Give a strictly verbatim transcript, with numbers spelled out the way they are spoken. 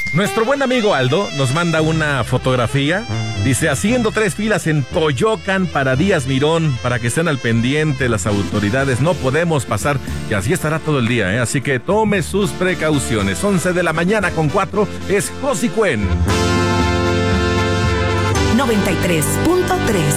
Nuestro buen amigo Aldo nos manda una fotografía. Dice, haciendo tres filas en Toyocan para Díaz Mirón, para que estén al pendiente las autoridades. No podemos pasar, y así estará todo el día, ¿eh? Así que tome sus precauciones. once de la mañana con cuatro es Josicuen. noventa y tres punto tres.